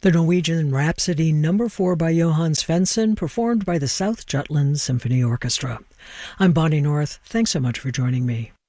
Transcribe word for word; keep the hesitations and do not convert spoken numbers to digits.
The Norwegian Rhapsody Number four by Johann Svensson, performed by the South Jutland Symphony Orchestra. I'm Bonnie North. Thanks so much for joining me.